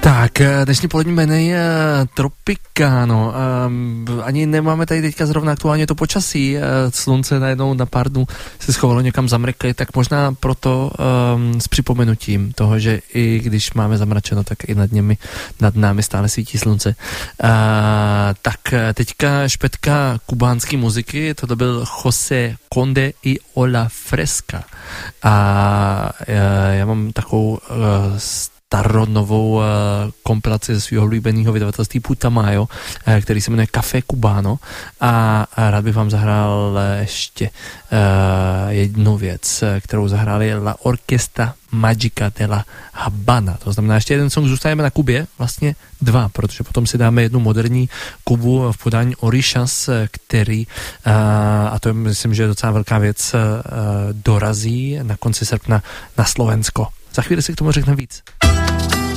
Tak, dnešní polední jméno je Tropicano. Ani nemáme tady teďka zrovna aktuálně to počasí. Slunce najednou na pár dnů se schovalo někam za mrky, tak možná proto s připomenutím toho, že i když máme zamračeno, tak i nad námi stále svítí slunce. Tak teďka špetka kubánské muziky, to byl José Conde i Ola Fresca. A já mám takovou staronovou kompilaci ze svého oblíbeného vydavatelství Putumayo, který se jmenuje Café Cubano, a rád bych vám zahrál ještě jednu věc, kterou zahráli La Orquesta Magica de la Habana. To znamená, ještě jeden song, zůstáváme na Kubě, vlastně dva, protože potom si dáme jednu moderní Kubu v podání Orishas, který, a to je, myslím, že je docela velká věc, dorazí na konci srpna na Slovensko. Za chvíli si k tomu řekneme víc.